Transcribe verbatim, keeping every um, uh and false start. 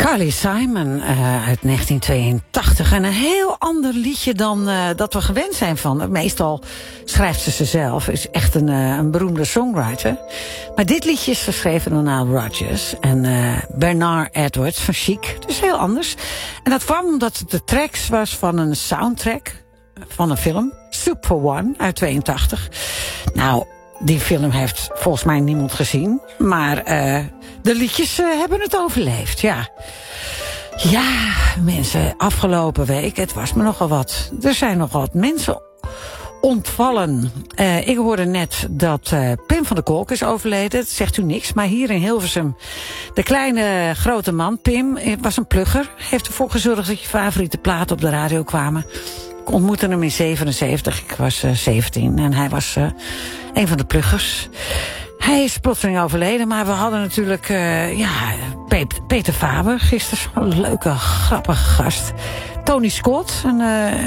Carly Simon uh, uit negentien tweeëntachtig. En een heel ander liedje dan uh, dat we gewend zijn van. Meestal schrijft ze ze zelf. Is echt een, uh, een beroemde songwriter. Maar dit liedje is geschreven door Nile Rodgers. En uh, Bernard Edwards van Chic. Dus heel anders. En dat kwam omdat het de tracks was van een soundtrack van een film. Soup for One uit tweeëntachtig. Nou, die film heeft volgens mij niemand gezien. Maar uh, de liedjes uh, hebben het overleefd, ja. Ja, mensen, afgelopen week, het was me nogal wat. Er zijn nogal wat mensen ontvallen. Uh, ik hoorde net dat uh, Pim van der Kolk is overleden. Dat zegt u niks, maar hier in Hilversum... de kleine grote man, Pim, was een plugger. Heeft ervoor gezorgd dat je favoriete platen op de radio kwamen. Ik ontmoette hem in zevenenzeventig, ik was uh, zeventien en hij was uh, een van de pluggers. Hij is plotseling overleden, maar we hadden natuurlijk uh, ja, Peter Faber gisteren, zo'n leuke, grappige gast. Tony Scott, een, uh,